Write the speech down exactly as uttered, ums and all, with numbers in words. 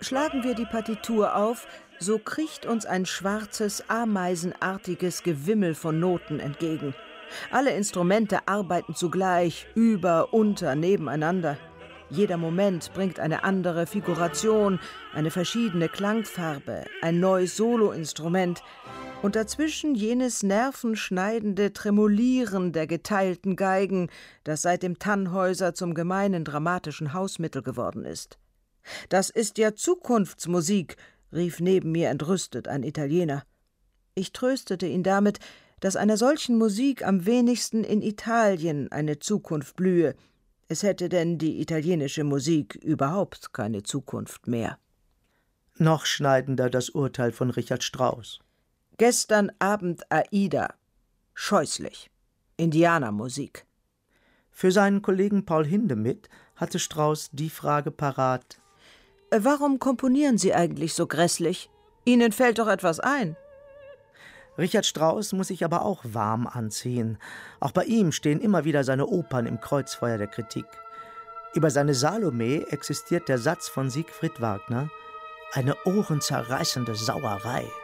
Schlagen wir die Partitur auf, so kriecht uns ein schwarzes, ameisenartiges Gewimmel von Noten entgegen. Alle Instrumente arbeiten zugleich, über, unter, nebeneinander. Jeder Moment bringt eine andere Figuration, eine verschiedene Klangfarbe, ein neues Soloinstrument und dazwischen jenes nervenschneidende Tremolieren der geteilten Geigen, das seit dem Tannhäuser zum gemeinen dramatischen Hausmittel geworden ist. »Das ist ja Zukunftsmusik«, rief neben mir entrüstet ein Italiener. Ich tröstete ihn damit, dass einer solchen Musik am wenigsten in Italien eine Zukunft blühe. Es hätte denn die italienische Musik überhaupt keine Zukunft mehr. Noch schneidender das Urteil von Richard Strauss. Gestern Abend Aida. Scheußlich. Indianermusik. Für seinen Kollegen Paul Hindemith hatte Strauss die Frage parat: Warum komponieren Sie eigentlich so grässlich? Ihnen fällt doch etwas ein. Richard Strauss muss sich aber auch warm anziehen. Auch bei ihm stehen immer wieder seine Opern im Kreuzfeuer der Kritik. Über seine Salome existiert der Satz von Siegfried Wagner: eine ohrenzerreißende Sauerei.